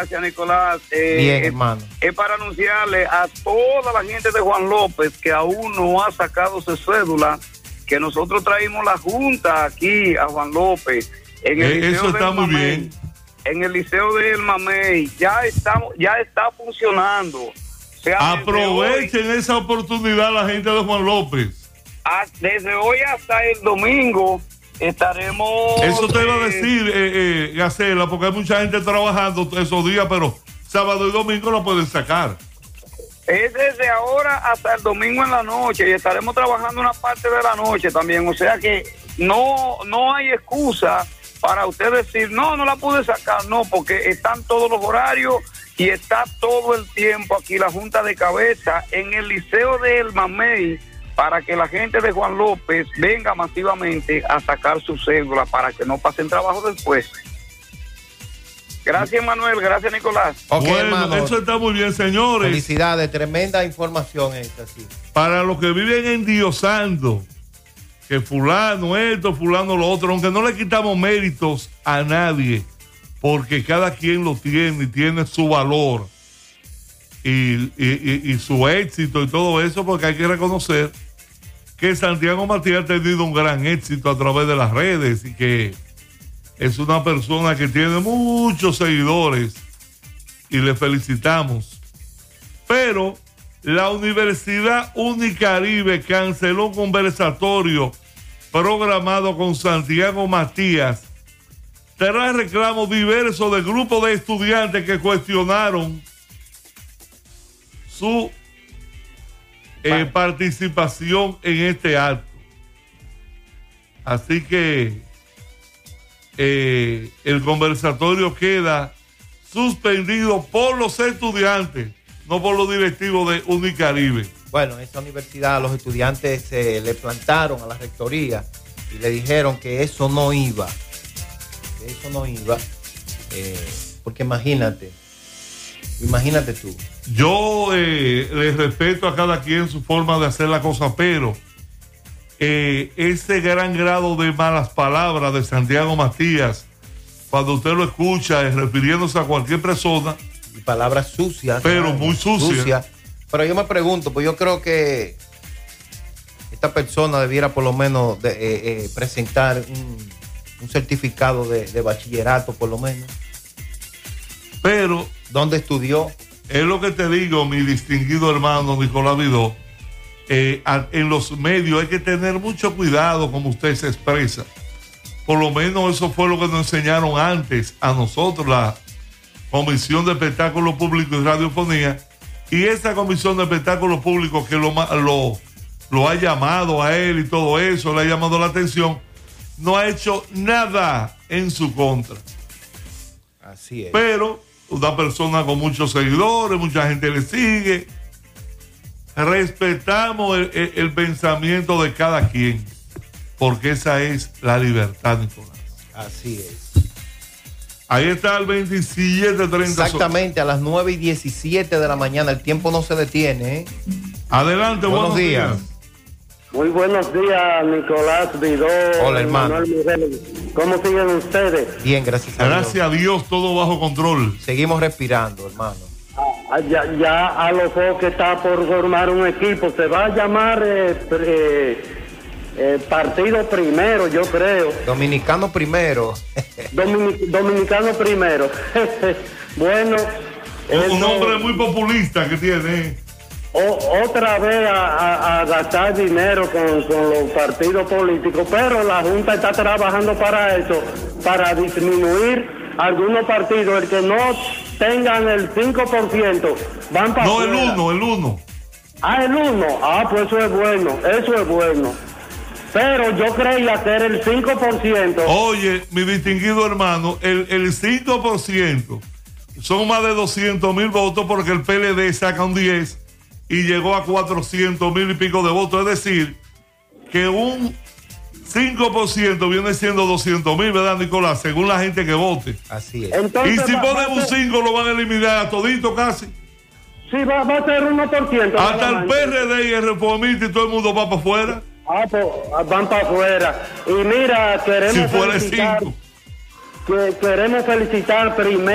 Gracias, Nicolás. Bien, hermano. Es para anunciarle a toda la gente de Juan López que aún no ha sacado su cédula, que nosotros traímos la junta aquí a Juan López. En el eso está muy bien. En el Liceo del Mamey ya está funcionando. O sea, aprovechen esa oportunidad la gente de Juan López. Desde hoy hasta el domingo estaremos... Eso te iba a decir, Gacela, porque hay mucha gente trabajando esos días, pero sábado y domingo lo pueden sacar. Es desde ahora hasta el domingo en la noche y estaremos trabajando una parte de la noche también. O sea que no hay excusa para usted decir, no la pude sacar. No, porque están todos los horarios y está todo el tiempo aquí la Junta de Cabeza en el Liceo del Mamey, para que la gente de Juan López venga masivamente a sacar su cédula para que no pasen trabajo después. Gracias, Manuel. Gracias, Nicolás. Okay, bueno, hermano, eso está muy bien, señores. Felicidades, tremenda información esta, sí. Para los que viven endiosando que fulano esto, fulano lo otro, aunque no le quitamos méritos a nadie, porque cada quien lo tiene y tiene su valor y su éxito y todo eso, porque hay que reconocer que Santiago Matías ha tenido un gran éxito a través de las redes y que es una persona que tiene muchos seguidores y le felicitamos. Pero la Universidad Unicaribe canceló un conversatorio programado con Santiago Matías tras reclamos diversos de grupos de estudiantes que cuestionaron su participación en este acto. Así que el conversatorio queda suspendido por los estudiantes, no por los directivos de Unicaribe. Bueno, en esa universidad los estudiantes le plantaron a la rectoría y le dijeron que eso no iba. Porque imagínate tú. Yo les respeto a cada quien su forma de hacer la cosa, pero ese gran grado de malas palabras de Santiago Matías, cuando usted lo escucha refiriéndose a cualquier persona, y palabras sucias, pero muy sucias. Pero yo me pregunto, pues yo creo que esta persona debiera por lo menos presentar un certificado de bachillerato, por lo menos. Pero ¿dónde estudió? Es lo que te digo, mi distinguido hermano Nicolás Vidó. En los medios hay que tener mucho cuidado como usted se expresa. Por lo menos eso fue lo que nos enseñaron antes a nosotros, la Comisión de Espectáculos Públicos y Radiofonía. Y esa Comisión de Espectáculos Públicos que lo ha llamado a él y todo eso, le ha llamado la atención, no ha hecho nada en su contra. Así es. Pero una persona con muchos seguidores, mucha gente le sigue. Respetamos el pensamiento de cada quien, porque esa es la libertad, Nicolás. Así es. Ahí está el 27:30. Exactamente, a las 9:17 de la mañana. El tiempo no se detiene, ¿eh? Adelante, buenos días. Muy buenos días, Nicolás Vidó. Hola, hermano. ¿Cómo siguen ustedes? Bien, gracias a Dios. Gracias a Dios, todo bajo control. Seguimos respirando, hermano. Ya a los dos que está por formar un equipo, se va a llamar Partido Primero, yo creo. Dominicano Primero. Dominicano Primero. Bueno. Un nombre muy populista que tiene. Otra vez a gastar dinero con los partidos políticos, pero la Junta está trabajando para eso, para disminuir algunos partidos, el que no tengan el 5%, van para no, afuera. el 1. El 1, pues eso es bueno. Pero yo creía que era el 5%. Oye, mi distinguido hermano, el 5% son más de 200,000 votos porque el PLD saca un 10 y llegó a 400,000 y pico de votos. Es decir, que un 5% viene siendo 200,000, ¿verdad, Nicolás? Según la gente que vote. Así es. Entonces, y si ponen un 5 lo van a eliminar a todito casi. Sí, va a ser 1%. Hasta el PRD y el Reformista y todo el mundo va para afuera. Pues van para afuera. Y mira, queremos si fuera 5. Queremos felicitar primero